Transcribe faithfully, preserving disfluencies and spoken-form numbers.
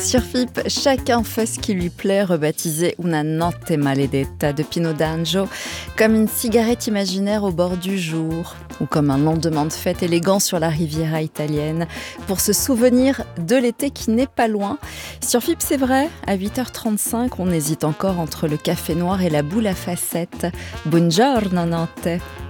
Sur F I P, chacun fait ce qui lui plaît, rebaptisé Una notte maledetta de Pino D'Angio, comme une cigarette imaginaire au bord du jour, ou comme un lendemain de fête élégant sur la Riviera italienne, pour se souvenir de l'été qui n'est pas loin. Sur F I P, c'est vrai, à huit heures trente-cinq, on hésite encore entre le café noir et la boule à facettes. Buongiorno notte.